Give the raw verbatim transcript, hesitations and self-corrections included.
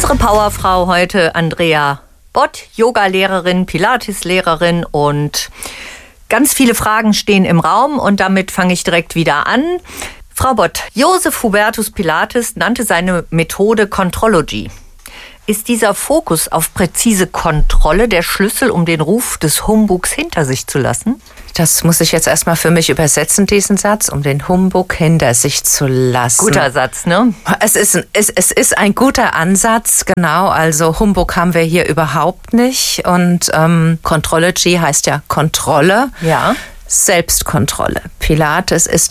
Unsere Powerfrau heute, Andrea Bott, Yoga-Lehrerin, Pilates-Lehrerin, und ganz viele Fragen stehen im Raum und damit fange ich direkt wieder an. Frau Bott, Joseph Hubertus Pilates nannte seine Methode Contrology. Ist dieser Fokus auf präzise Kontrolle der Schlüssel, um den Ruf des Humbugs hinter sich zu lassen? Das muss ich jetzt erstmal für mich übersetzen, diesen Satz, um den Humbug hinter sich zu lassen. Guter Satz, ne? Es ist, es, es ist ein guter Ansatz, genau. Also Humbug haben wir hier überhaupt nicht. Und ähm, Contrology heißt ja Kontrolle. Ja. Selbstkontrolle. Pilates ist